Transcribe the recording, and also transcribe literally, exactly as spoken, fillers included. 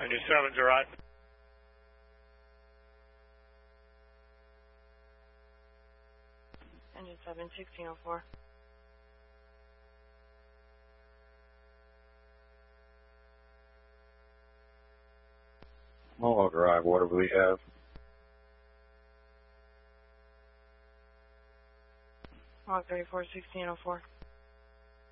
ninety-seven's all right. Engine seven, sixteen oh four. Molo Drive, what do we have? Log thirty-four, sixteen oh four.